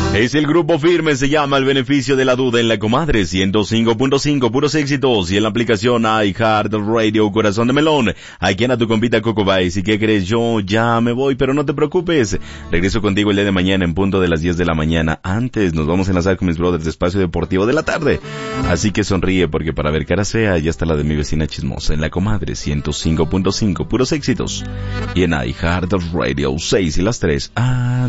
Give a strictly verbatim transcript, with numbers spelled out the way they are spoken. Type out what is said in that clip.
Es el grupo Firme, se llama El Beneficio de la Duda en la Comadre ciento cinco punto cinco, puros éxitos, y en la aplicación iHeartRadio, Corazón de Melón. Aquí anda tu compita Coco Baez, y ¿qué crees? Yo ya me voy, pero no te preocupes, regreso contigo el día de mañana en punto de las diez de la mañana. Antes nos vamos a enlazar con mis brothers de Espacio Deportivo de la tarde, así que sonríe, porque para ver caras feas ya está la de mi vecina chismosa en la Comadre ciento cinco punto cinco, puros éxitos, y en iHeartRadio, seis y las tres. Ah,